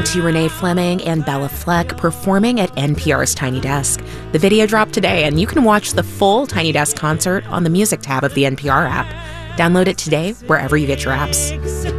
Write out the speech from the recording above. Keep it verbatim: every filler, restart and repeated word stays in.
To Renee Fleming and Bella Fleck performing at N P R's Tiny Desk. The video dropped today, and you can watch the full Tiny Desk concert on the Music tab of the N P R app. Download it today wherever you get your apps.